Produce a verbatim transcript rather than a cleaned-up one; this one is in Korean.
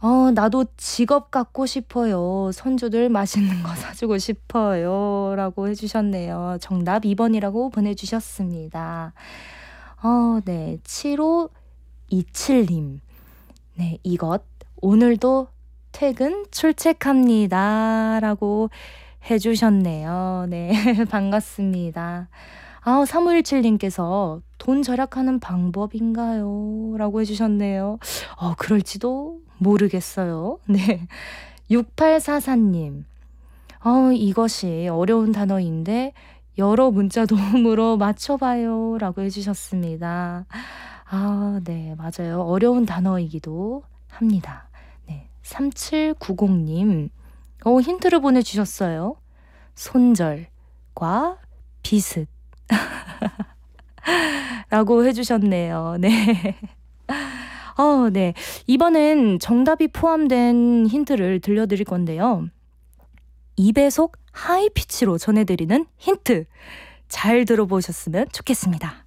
어 "나도 직업 갖고 싶어요. 손주들 맛있는 거 사주고 싶어요." 라고 해 주셨네요. 정답 이 번이라고 보내주셨습니다. 어 네. 칠오이칠 님. 네. "이것 오늘도 퇴근 출첵합니다." 라고 해 주셨네요. 네. 반갑습니다. 아 삼오일칠 님께서 "돈 절약하는 방법인가요?" 라고 해 주셨네요. 어 그럴지도 모르겠어요. 네. 육팔사사 님. "어 이것이 어려운 단어인데 여러 문자 도움으로 맞춰 봐요." 라고 해 주셨습니다. 아 네. 맞아요. 어려운 단어이기도 합니다. 네. 삼칠구공 님. 어 힌트를 보내주셨어요. 손절과 비습. 라고 해 주셨네요. 네. 어 네. 이번엔 정답이 포함된 힌트를 들려드릴 건데요. 이 배속 하이 피치로 전해 드리는 힌트 잘 들어보셨으면 좋겠습니다.